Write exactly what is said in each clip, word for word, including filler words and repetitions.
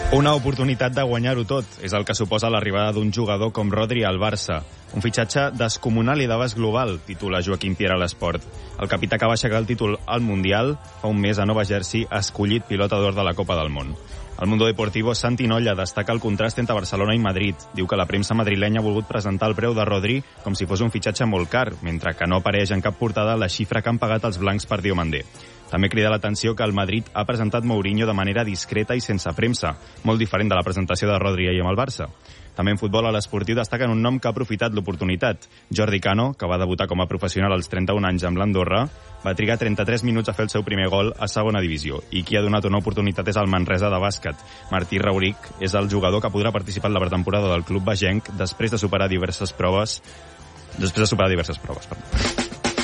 Una oportunitat de guanyar-ho tot és el que suposa l'arribada d'un jugador com Rodri al Barça. Un fitxatge descomunal i d'abast global, titula Joaquim Pierre a l'Esport. El capità que va aixecar el títol al Mundial fa un mes a Nova Jersey ha escollit pilota d'or de la Copa del Món. Al Mundo Deportivo, Santi Nolla destaca el contrast entre Barcelona i Madrid. Diu que la premsa madrilenya ha volgut presentar el preu de Rodri com si fos un fitxatge molt car, mentre que no apareix en cap portada la xifra que han pagat els blancs per Diomandé. També crida l'atenció que el Madrid ha presentat Mourinho de manera discreta i sense premsa, molt diferent de la presentació de Rodri ahir amb el Barça. També en futbol a l'Esportiu destaquen un nom que ha aprofitat l'oportunitat. Jordi Cano, que va debutar com a professional als trenta-un anys amb l'Andorra, va trigar trenta-tres minuts a fer el seu primer gol a segona divisió. I qui ha donat una oportunitat és el Manresa de bàsquet. Martí Rauric és el jugador que podrà participar en la pretemporada del club bagenc després de superar diverses proves... Després de superar diverses proves, perdó.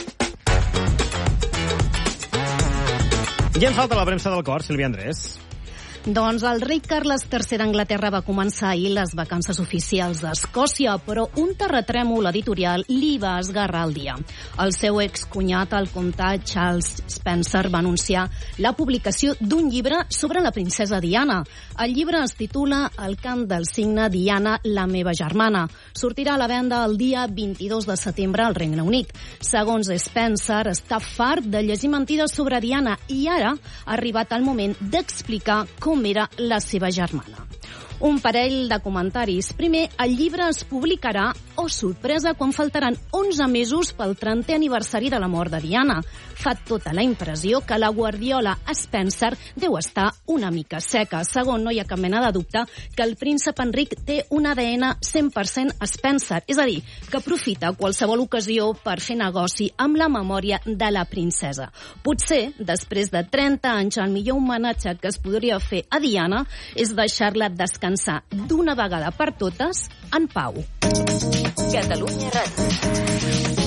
I ens falta la premsa del cor, Sílvia Andrés. Doncs el rei Carles tercer d'Anglaterra va començar ahir les vacances oficials d'Escòcia, però un terratrèmol editorial li va esgarrar el dia. El seu excunyat, el comtat Charles Spencer, va anunciar la publicació d'un llibre sobre la princesa Diana. El llibre es titula El cant del cigne, Diana, la meva germana. Sortirà a la venda el dia vint-i-dos de setembre al Regne Unit. Segons Spencer, està fart de llegir mentides sobre Diana i ara ha arribat el moment d'explicar com com era la seva germana. Un parell de comentaris. Primer, el llibre es publicarà, oh sorpresa, quan faltaran onze mesos pel trentè aniversari de la mort de Diana. Fa tota la impressió que la guardiola Spencer deu estar una mica seca. Segon, no hi ha cap mena de dubte que el príncep Enric té un A D N cent per cent Spencer, és a dir, que aprofita qualsevol ocasió per fer negoci amb la memòria de la princesa. Potser, després de trenta anys, el millor homenatge que es podria fer a Diana és deixar-la descansar d'una vegada per totes en pau. Catalunya Ràdio.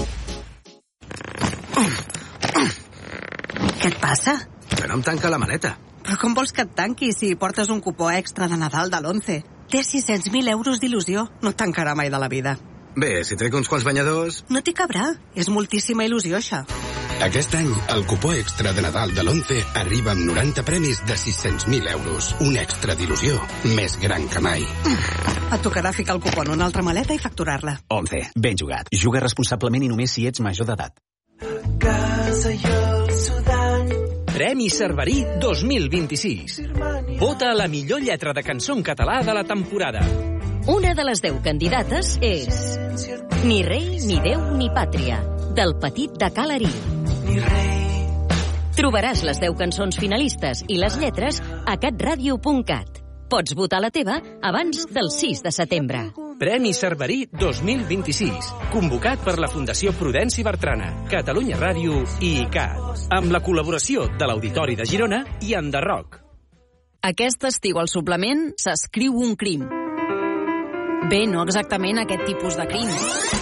Què et passa? Que no em tanca la maleta. Però com vols que et tanqui si portes un cupó extra de Nadal de l'Once? Té sis-cents mil euros d'il·lusió. No et tancarà mai de la vida. Bé, si trec uns quants banyadors... No t'hi cabrà. És moltíssima il·lusió, això. Aquest any, el cupó extra de Nadal de l'Once arriba amb noranta premis de sis-cents mil euros. Un extra d'il·lusió més gran que mai. Et tocarà ficar el cupó en una altra maleta i facturar-la. Once. Ben jugat. Juga responsablement i només si ets major d'edat. Casa i el Sudan. Premi Cerverí dos mil vint-i-sis. Vota la millor lletra de cançó en català de la temporada. Una de les deu candidates és Ni rei, ni déu, ni pàtria, del Petit de Calarí. Ni rei. Trobaràs les deu cançons finalistes i les lletres a catradio punt cat. Pots votar la teva abans del sis de setembre. Premi Cerverí dos mil vint-i-sis, convocat per la Fundació Prudenci Bertrana, Catalunya Ràdio i I C A T, amb la col·laboració de l'Auditori de Girona i Enderroc. Aquest estiu al suplement s'escriu un crim. Bé, no exactament aquest tipus de crim.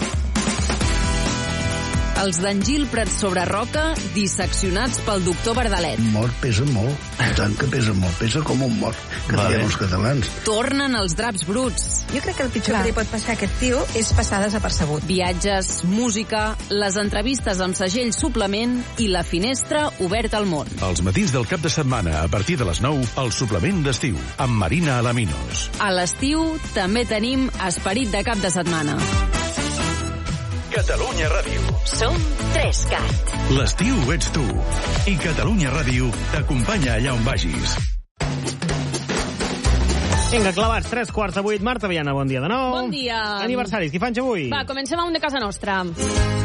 Els d'en Gil Prats sobre Roca, disseccionats pel doctor Verdalet. Mort pesa molt, tant que pesa molt, pesa com un mort, que vale. Diem els catalans. Tornen els draps bruts. Jo crec que el pitjor Clar. que li pot passar a aquest tio és passar desapercebut. Viatges, música, les entrevistes amb segell suplement i la finestra oberta al món. Els matins del cap de setmana, a partir de les nou, el suplement d'estiu, amb Marina Alaminos. A l'estiu també tenim esperit de cap de setmana. Catalunya Ràdio. Som Trescat. L'estiu ets tu. I Catalunya Ràdio t'acompanya allà on vagis. Vinga, clavats, tres quarts de vuit. Marta Viana, bon dia de nou. Bon dia. Aniversaris, qui fan avui? Va, comencem amb un de casa nostra.